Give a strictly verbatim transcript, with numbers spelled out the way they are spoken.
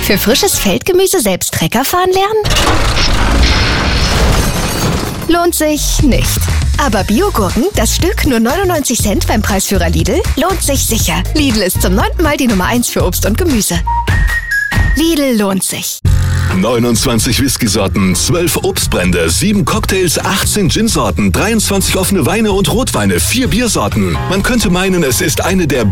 Für frisches Feldgemüse selbst Trecker fahren lernen? Lohnt sich nicht. Aber Biogurken, das Stück nur neunundneunzig Cent beim Preisführer Lidl, lohnt sich sicher. Lidl ist zum neunten Mal die Nummer eins für Obst und Gemüse. Lidl lohnt sich. neunundzwanzig Whisky-Sorten, zwölf Obstbrände, sieben Cocktails, achtzehn Gin-Sorten, dreiundzwanzig offene Weine und Rotweine, vier Biersorten. Man könnte meinen, es ist eine der